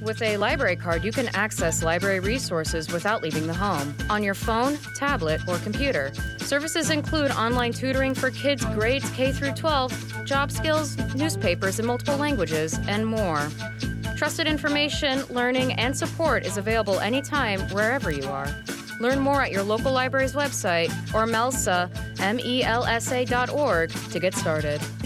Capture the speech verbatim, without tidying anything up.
With a library card, you can access library resources without leaving the home, on your phone, tablet, or computer. Services include online tutoring for kids grades K through twelve, job skills, newspapers in multiple languages, and more. Trusted information, learning, and support is available anytime, wherever you are. Learn more at your local library's website or MELSA, M E L S A dot org to get started.